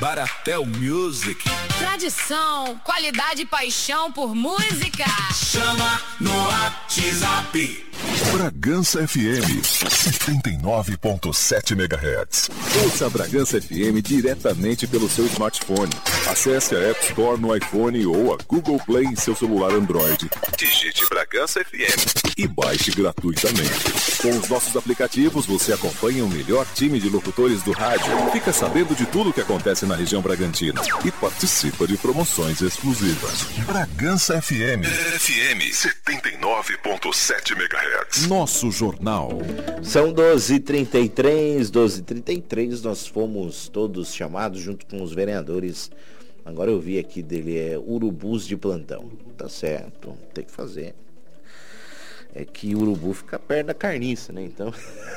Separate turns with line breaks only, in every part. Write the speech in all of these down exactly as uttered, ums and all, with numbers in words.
Baratel Music.
Tradição, qualidade e paixão por música.
Chama no WhatsApp.
Bragança F M, setenta e nove ponto sete megahertz. Ouça a Bragança F M diretamente pelo seu smartphone. Acesse a App Store no iPhone ou a Google Play em seu celular Android. Digite Bragança F M e baixe gratuitamente. Com os nossos aplicativos, você acompanha o melhor time de locutores do rádio, fica sabendo de tudo o que acontece na região Bragantina e participa de promoções exclusivas. Bragança F M. F M setenta e nove ponto sete megahertz. Nosso jornal.
São doze e trinta e três, doze e trinta e três, nós fomos todos chamados junto com os vereadores. Agora eu vi aqui dele, é urubus de plantão. Tá certo, tem que fazer. É que o urubu fica perto da carniça, né? Então.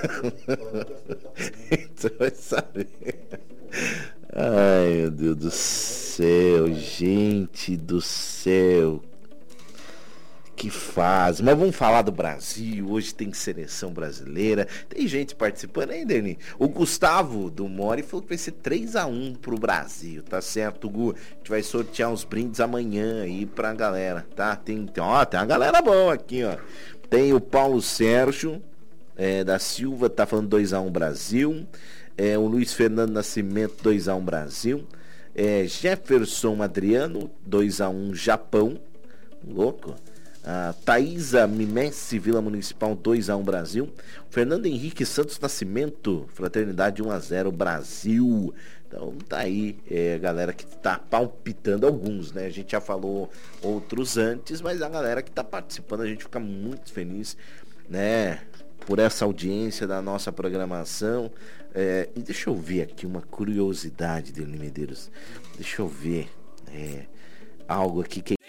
Então vai saber. Ai, meu Deus do céu, gente do céu. Que fase. Mas vamos falar do Brasil. Hoje tem seleção brasileira. Tem gente participando aí, Deni. O Gustavo do Mori falou que vai ser três a um pro Brasil. Tá certo, Gu? A gente vai sortear uns brindes amanhã aí pra galera, tá? Tem, tem, ó, tem uma galera boa aqui, ó. Tem o Paulo Sérgio é, da Silva, tá falando dois a um Brasil. É, o Luiz Fernando Nascimento, dois a um Brasil. É, Jefferson Adriano, dois a um Japão. Louco. A Thaisa Mimessi, Vila Municipal, dois a um Brasil. Fernando Henrique Santos Nascimento, Fraternidade um a zero Brasil. Então tá aí, é, a galera que tá palpitando alguns, né? A gente já falou outros antes, mas a galera que tá participando, a gente fica muito feliz, né? Por essa audiência da nossa programação. É, e deixa eu ver aqui uma curiosidade, Deni Medeiros. Deixa eu ver é, algo aqui que